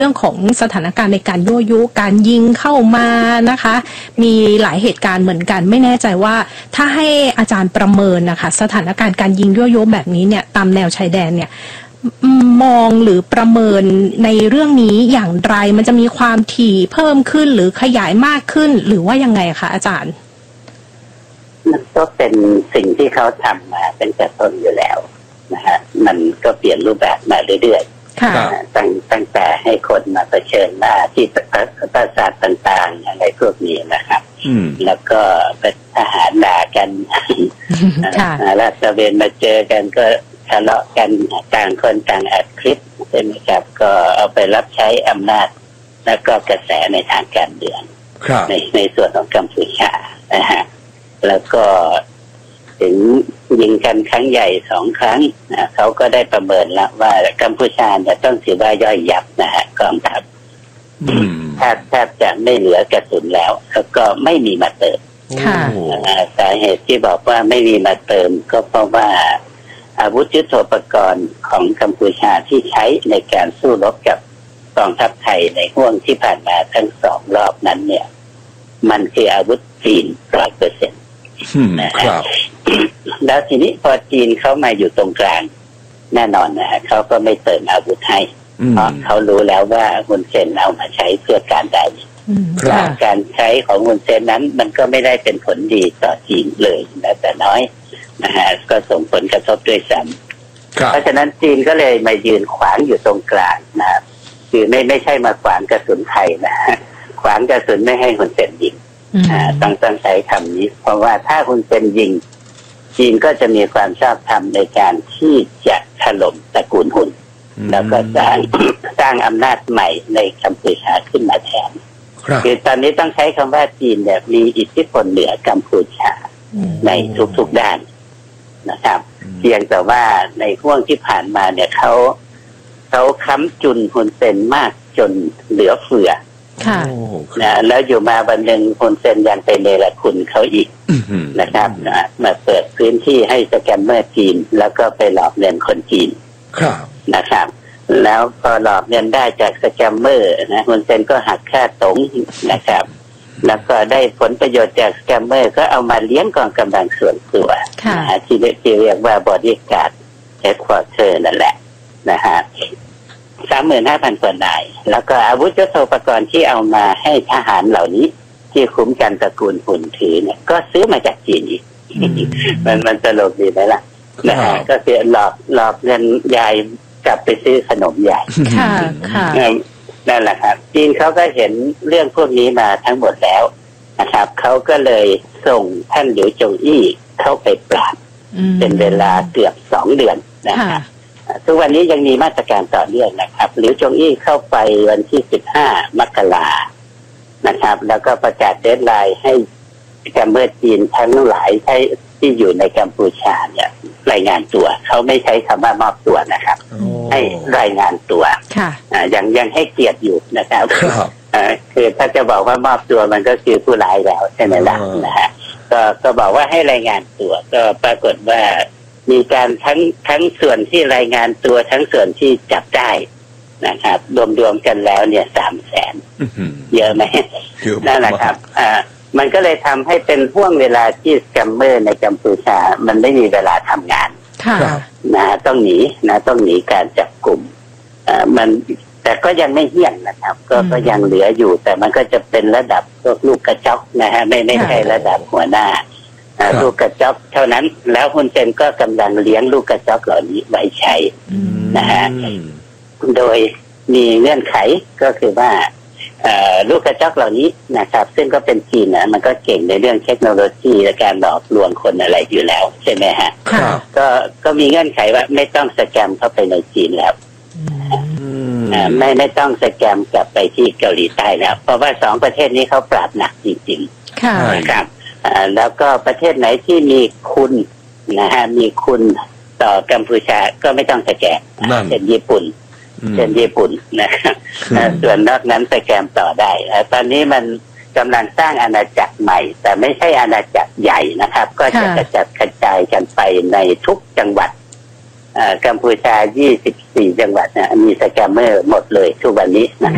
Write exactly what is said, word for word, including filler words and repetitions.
เรื่องของสถานการณ์ในการยั่วยุการยิงเข้ามานะคะมีหลายเหตุการณ์เหมือนกันไม่แน่ใจว่าถ้าให้อาจารย์ประเมินนะคะสถานการณ์การยิงยั่วยุแบบนี้เนี่ยตามแนวชายแดนเนี่ยมองหรือประเมินในเรื่องนี้อย่างไรมันจะมีความถี่เพิ่มขึ้นหรือขยายมากขึ้นหรือว่ายังไงคะอาจารย์มันก็เป็นสิ่งที่เขาทำมาเป็นแต่ต้นอยู่แล้วนะฮะมันก็เปลี่ยนรูปแบบมาเรื่อยๆตั้งตั้งแต่ให้คนมาเผชิญหน้าที่ปราสาทต่างๆอะไรพวกนี้นะครับแล้วก็เป็นทหารด่ากันราชเวนมาเจอกันก็ทะเลาะกันต่างคนต่างอัดคลิปใช่ไหมครับก็เอาไปรับใช้อำนาจแล้วก็กระแสในทางการเมืองในในส่วนของกัมพูชานะฮะแล้วก็ถึงยิงกันครั้งใหญ่สองครั้งนะเขาก็ได้ประเมินแล้วว่ากัมพูชาเนี่ยต้องถือว่าย่อยยับนะฮะกองทัพแทบแทบจะไม่เหลือกระสุนแล้วแล้วก็ไม่มีมาเติมสาเหตุที่บอกว่าไม่มีมาเติมก็เพราะว่าอาวุธยุทโธปกรณ์ของกัมพูชาที่ใช้ในการสู้รบกับกองทัพไทยในห่วงที่ผ่านมาทั้งสองรอบนั้นเนี่ยมันคืออาวุธจีนร้อยเปอร์เซ็นต์นะครับแล้วทีนี้พอจีนเขามาอยู่ตรงกลางแน่นอนนะฮะเขาก็ไม่เติมอาวุธให้เพราะเขารู้แล้วว่าฮุนเซนเอามาใช้เพื่อการใดการใช้ของฮุนเซนนั้นมันก็ไม่ได้เป็นผลดีต่อจีนเลยนะแต่น้อยนะฮะก็ส่งผลกระทบด้วยซ้ำเพราะฉะนั้นจีนก็เลยมายืนขวางอยู่ตรงกลางนะครับคือไม่ไม่ใช่มาขวางกระสุนไทยนะขวางกระสุนไม่ให้ฮุนเซนยิงต้องต้องใช้คำนี้เพราะว่าถ้าฮุนเซนยิงจีนก็จะมีความชอบธรรมในการที่จะถล่มตระกูลฮุนแล้วก็สร้างสร้างอำนาจใหม่ในกัมพูชาขึ้นมาแทนคือตอนนี้ต้องใช้คำว่าจีนเนี่ยมีอิทธิพลเหนือกัมพูชาในทุกๆด้านนะครับเพียงแต่ว่าในห่วงที่ผ่านมาเนี่ยเขาเขาค้ำจุนฮุนเซนมากจนเหลือเฟือนะแล้วอยู่มาวันหนึ่งฮุนเซนยังไปเนรคุณเขาอีกนะครับนะมาเปิดพื้นที่ให้สแกมเมอร์จีนแล้วก็ไปหลอกเงินคนจีนนะครับแล้วพอหลอกเงินได้จากสแกมเมอร์นะฮุนเซนก็หักค่าตงนะครับแล้วก็ได้ผลประโยชน์จากสแกมเมอร์ก็เอามาเลี้ยงกองกำลังส่วนตัวนะที่เรียกว่าบอดี้การ์ดเฮดควอเตอร์นั่นแหละนะฮะสามหมื่นห้าพันกว่านายแล้วก็อาวุธยุทโธปกรณ์ที่เอามาให้ทหารเหล่านี้ที่คุ้มกันตระกูลหุ่นถือเนี่ยก็ซื้อมาจากจีนอีกมันมันตลกดีไหมล่ะนะฮะก็คือหลอกหลอกเงินยายกลับไปซื้อขนมใหญ่ค่ะค่ะนั่นแหละครับจีนเขาก็เห็นเรื่องพวกนี้มาทั้งหมดแล้วนะครับเขาก็เลยส่งท่านหลิวจงอี้เข้าไปปราบเป็นเวลาเกือบสองเดือนนะครับทุกวันนี้ยังมีมาตรการต่อเนื่องนะครับหลิวจงอี้เข้าไปวันที่สิบห้ามกรานะครับแล้วก็ประกาศเดดไลน์ให้กัมพูชาจีนทั้งหลายที่อยู่ในกัมพูชาเนี่ยรายงานตัวเขาไม่ใช้คำว่ามอบตัวนะครับให้รายงานตัวอ่ายังยังให้เกียรติอยู่นะครับอ่าคือถ้าจะบอกว่ามอบตัวมันก็คือผู้ร้ายแล้วใช่ไหมล่ะนะฮะก็ก็บอกว่าให้รายงานตัวก็ปรากฏว่ามีการทั้งทั้งส่วนที่รายงานตัวทั้งส่วนที่จับได้นะครับรวมๆกันแล้วเนี่ยสามแสนเยอะไหมนั่นแหละครับอ่ามันก็เลยทำให้เป็นห่วงเวลาที่สแกมเมอร์ในกัมพูชามันไม่มีเวลาทำงานนะต้องหนีนะต้องหนีการจับกลุ่มอ่ามันแต่ก็ยังไม่เหี้ยนนะครับก็ก็ยังเหลืออยู่แต่มันก็จะเป็นระดับพวกลูกกระจอกนะฮะไม่ไม่ใช่ระดับหัวหน้าลูกกระจอกเท่านั้นแล้วฮุนเซนก็กำลังเลี้ยงลูกกระจอกเหล่านี้ไว้ใช้นะฮะโดยมีเงื่อนไขก็คือว่าลูกกระจอกเหล่านี้นะครับซึ่งก็เป็นจีนนะมันก็เก่งในเรื่องเทคโนโลยีและการหลอกลวงคนอะไรอยู่แล้วใช่ไหมฮะก็ก็มีเงื่อนไขว่าไม่ต้องสแกมเข้าไปในจีนแล้วไม่ไม่ต้องสแกมกลับไปที่เกาหลีใต้แล้วเพราะว่าสองประเทศนี้เขาปราบหนักจริงๆนะครับแล้วก็ประเทศไหนที่มีคุณนะฮะมีคุณต่อกัมพูชาก็ไม่ต้องสแกมเช่นญี่ปุ่นเช่นญี่ปุ่นนะครับส่วนนอกนั้นสแกมต่อได้ตอนนี้มันกำลังสร้างอาณาจักรใหม่แต่ไม่ใช่อาณาจักรใหญ่นะครับก็จะกระจัดกระจายกันไปในทุกจังหวัดกัมพูชายี่สิบสี่จังหวัดนะมีสแกมเมอร์หมดเลยทุกวันนี้นะ